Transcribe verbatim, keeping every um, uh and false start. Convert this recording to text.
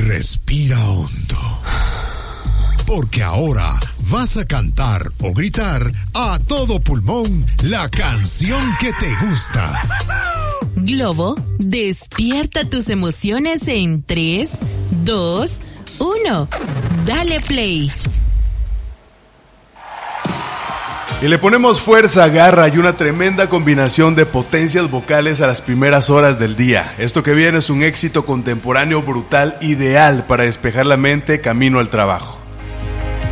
Respira hondo, porque ahora vas a cantar o gritar a todo pulmón la canción que te gusta. Globo, despierta tus emociones en tres, dos, uno. Dale play. Y le ponemos fuerza, garra y una tremenda combinación de potencias vocales a las primeras horas del día. Esto que viene es un éxito contemporáneo brutal, ideal para despejar la mente camino al trabajo.